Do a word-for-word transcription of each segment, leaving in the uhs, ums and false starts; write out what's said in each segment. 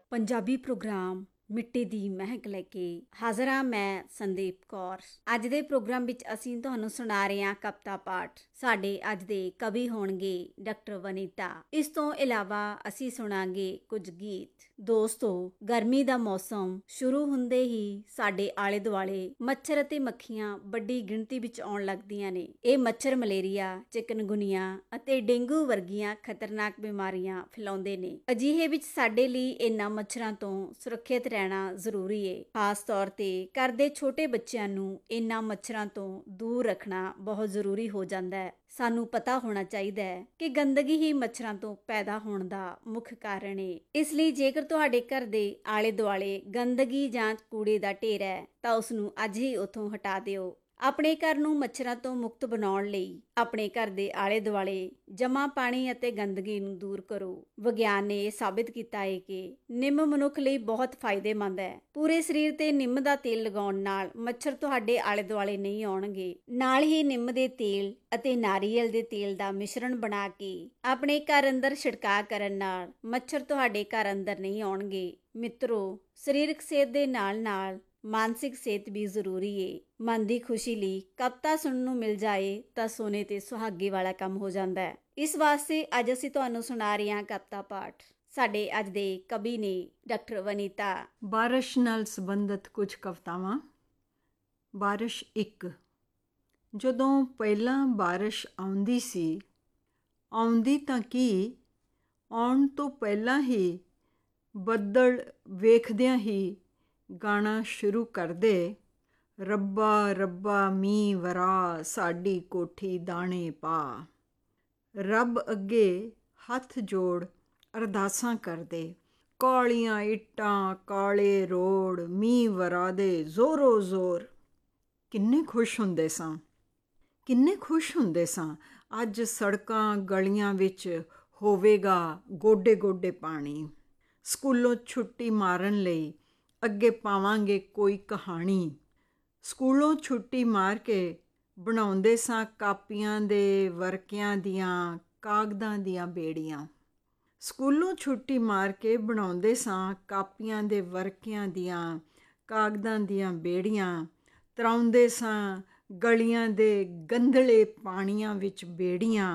Punjabi programme ਮਿੱਟੀ ਦੀ ਮਹਿਕ ਲੈ ਕੇ ਹਾਜ਼ਰ ਹਾਂ। ਮੈਂ ਸੰਦੀਪ ਕੌਰ। ਅੱਜ ਦੇ ਪ੍ਰੋਗਰਾਮ ਵਿੱਚ ਅਸੀਂ ਤੁਹਾਨੂੰ ਸੁਣਾ ਰਹੇ ਹਾਂ ਕਵਿਤਾ ਪਾਠ। ਸਾਡੇ ਅੱਜ ਦੇ ਕਵੀ ਹੋਣਗੇ ਡਾਕਟਰ ਵਨੀਤਾ। ਇਸ ਤੋਂ ਇਲਾਵਾ ਅਸੀਂ ਸੁਣਾਂਗੇ ਕੁਝ ਗੀਤ। ਦੋਸਤੋ, ਗਰਮੀ ਦਾ ਮੌਸਮ ਸ਼ੁਰੂ ਹੁੰਦੇ ਹੀ ਸਾਡੇ ਆਲੇ ਦੁਆਲੇ ਮੱਛਰ ਅਤੇ ਮੱਖੀਆਂ ਵੱਡੀ ਗਿਣਤੀ ਵਿੱਚ ਆਉਣ ਲੱਗਦੀਆਂ ਨੇ। ਇਹ ਮੱਛਰ ਮਲੇਰੀਆ, ਚਿਕਨਗੁਨੀਆ ਅਤੇ ਡੇਂਗੂ ਵਰਗੀਆਂ ਖਤਰਨਾਕ ਬਿਮਾਰੀਆਂ ਫੈਲਾਉਂਦੇ ਨੇ। ਅਜਿਹੇ ਵਿੱਚ ਸਾਡੇ ਲਈ ਇਹਨਾਂ ਮੱਛਰਾਂ ਤੋਂ ਸੁਰੱਖਿਅਤ ਰਹਿਣਾ ਜ਼ਰੂਰੀ ਏ। ਖਾਸ ਤੌਰ ਤੇ ਘਰ ਦੇ ਛੋਟੇ ਬੱਚਿਆਂ ਨੂੰ ਇਹਨਾਂ ਮੱਛਰਾਂ ਤੋਂ ਦੂਰ ਰੱਖਣਾ ਬਹੁਤ ਜ਼ਰੂਰੀ ਹੋ ਜਾਂਦਾ ਹੈ। ਸਾਨੂੰ ਪਤਾ ਹੋਣਾ ਚਾਹੀਦਾ ਹੈ ਕਿ ਗੰਦਗੀ ਹੀ ਮੱਛਰਾਂ ਤੋਂ ਪੈਦਾ ਹੋਣ ਦਾ ਮੁੱਖ ਕਾਰਨ ਏ। ਇਸ ਲਈ ਜੇਕਰ ਤੁਹਾਡੇ ਘਰ ਦੇ ਆਲੇ ਦੁਆਲੇ ਗੰਦਗੀ ਜਾਂ ਕੂੜੇ ਦਾ ਢੇਰ ਹੈ ਤਾਂ ਉਸ ਨੂੰ ਅੱਜ ਹੀ ਉੱਥੋਂ ਹਟਾ ਦਿਓ। ਆਪਣੇ ਘਰ ਨੂੰ ਮੱਛਰਾਂ ਤੋਂ ਮੁਕਤ ਬਣਾਉਣ ਲਈ ਆਪਣੇ ਘਰ ਦੇ ਆਲੇ ਦੁਆਲੇ ਜਮ੍ਹਾਂ ਪਾਣੀ ਅਤੇ ਗੰਦਗੀ ਨੂੰ ਦੂਰ ਕਰੋ। ਵਿਗਿਆਨ ਨੇ ਇਹ ਸਾਬਿਤ ਕੀਤਾ ਹੈ ਕਿ ਨਿੰਮ ਮਨੁੱਖ ਲਈ ਬਹੁਤ ਫਾਇਦੇਮੰਦ ਹੈ। ਪੂਰੇ ਸਰੀਰ ਤੇ ਨਿੰਮ ਦਾ ਤੇਲ ਲਗਾਉਣ ਨਾਲ ਮੱਛਰ ਤੁਹਾਡੇ ਆਲੇ ਦੁਆਲੇ ਨਹੀਂ ਆਉਣਗੇ। ਨਾਲ ਹੀ ਨਿੰਮ ਦੇ ਤੇਲ ਅਤੇ ਨਾਰੀਅਲ ਦੇ ਤੇਲ ਦਾ ਮਿਸ਼ਰਣ ਬਣਾ ਕੇ ਆਪਣੇ ਘਰ ਅੰਦਰ ਛਿੜਕਾਅ ਕਰਨ ਨਾਲ ਮੱਛਰ ਤੁਹਾਡੇ ਘਰ ਅੰਦਰ ਨਹੀਂ ਆਉਣਗੇ। ਮਿੱਤਰੋ, ਸਰੀਰਕ ਸਿਹਤ ਦੇ ਨਾਲ ਨਾਲ ਮਾਨਸਿਕ ਸਿਹਤ ਵੀ ਜ਼ਰੂਰੀ ਏ। ਮਨ ਦੀ ਖੁਸ਼ੀ ਲਈ ਕਵਿਤਾ ਸੁਣਨ ਨੂੰ ਮਿਲ ਜਾਏ ਤਾਂ ਸੋਨੇ ਤੇ ਸੁਹਾਗੇ ਵਾਲਾ ਕੰਮ ਹੋ ਜਾਂਦਾ ਹੈ। ਇਸ ਵਾਸਤੇ ਅੱਜ ਅਸੀਂ ਤੁਹਾਨੂੰ ਸੁਣਾ ਰਹੇ ਹਾਂ ਕਵਿਤਾ ਪਾਠ। ਸਾਡੇ ਅੱਜ ਦੇ ਕਵੀ ਨੇ ਡਾਕਟਰ ਵਨੀਤਾ। ਬਾਰਿਸ਼ ਨਾਲ ਸੰਬੰਧਿਤ ਕੁਝ ਕਵਿਤਾਵਾਂ। ਬਾਰਿਸ਼ ਇੱਕ। ਜਦੋਂ ਪਹਿਲਾਂ ਬਾਰਿਸ਼ ਆਉਂਦੀ ਸੀ, ਆਉਂਦੀ ਤਾਂ ਕੀ, ਆਉਣ ਤੋਂ ਪਹਿਲਾਂ ਹੀ ਬੱਦਲ ਵੇਖਦਿਆਂ ਹੀ ਗਾਣਾ ਸ਼ੁਰੂ ਕਰਦੇ, ਰੱਬਾ ਰੱਬਾ ਮੀਂਹ ਵਰਾ ਸਾਡੀ ਕੋਠੀ ਦਾਣੇ ਪਾ। ਰੱਬ ਅੱਗੇ ਹੱਥ ਜੋੜ ਅਰਦਾਸਾਂ ਕਰਦੇ, ਕਾਲੀਆਂ ਇੱਟਾਂ ਕਾਲੇ ਰੋਡ ਮੀਂਹ ਵਰਾ ਦੇ ਜ਼ੋਰੋ ਜ਼ੋਰ। ਕਿੰਨੇ ਖੁਸ਼ ਹੁੰਦੇ ਸਾਂ, ਕਿੰਨੇ ਖੁਸ਼ ਹੁੰਦੇ ਸਾਂ। ਅੱਜ ਸੜਕਾਂ ਗਲੀਆਂ ਵਿੱਚ ਹੋਵੇਗਾ ਗੋਡੇ ਗੋਡੇ ਪਾਣੀ। ਸਕੂਲੋਂ ਛੁੱਟੀ ਮਾਰਨ ਲਈ ਅੱਗੇ ਪਾਵਾਂਗੇ ਕੋਈ ਕਹਾਣੀ। ਸਕੂਲੋਂ ਛੁੱਟੀ ਮਾਰ ਕੇ ਬਣਾਉਂਦੇ ਸਾਂ ਕਾਪੀਆਂ ਦੇ ਵਰਕਿਆਂ ਦੀਆਂ ਕਾਗਜ਼ਾਂ ਦੀਆਂ ਬੇੜੀਆਂ। ਸਕੂਲੋਂ ਛੁੱਟੀ ਮਾਰ ਕੇ ਬਣਾਉਂਦੇ ਸਾਂ ਕਾਪੀਆਂ ਦੇ ਵਰਕਿਆਂ ਦੀਆਂ ਕਾਗਜ਼ਾਂ ਦੀਆਂ ਬੇੜੀਆਂ। ਤਰਾਉਂਦੇ ਸਾਂ ਗਲੀਆਂ ਦੇ ਗੰਧਲੇ ਪਾਣੀਆਂ ਵਿੱਚ ਬੇੜੀਆਂ।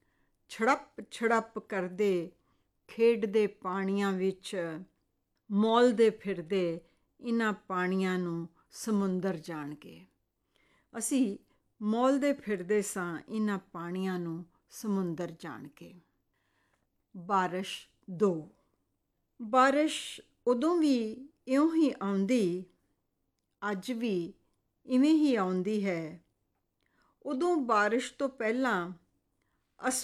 ਛੜੱਪ ਛੜੱਪ ਕਰਦੇ ਖੇਡਦੇ ਪਾਣੀਆਂ ਵਿੱਚ, ਮੌਲਦੇ ਫਿਰਦੇ ਇਹਨਾਂ ਪਾਣੀਆਂ ਨੂੰ ਸਮੁੰਦਰ ਜਾਣ ਕੇ। ਅਸੀਂ ਮੌਲਦੇ ਫਿਰਦੇ ਸਾਂ ਇਹਨਾਂ ਪਾਣੀਆਂ ਨੂੰ ਸਮੁੰਦਰ ਜਾਣ ਕੇ। ਬਾਰਿਸ਼ ਦੋ। ਬਾਰਿਸ਼ ਉਦੋਂ ਵੀ ਇਉਂ ਹੀ ਆਉਂਦੀ, ਅੱਜ ਵੀ ਇਵੇਂ ਹੀ ਆਉਂਦੀ ਹੈ। ਉਦੋਂ ਬਾਰਿਸ਼ ਤੋਂ ਪਹਿਲਾਂ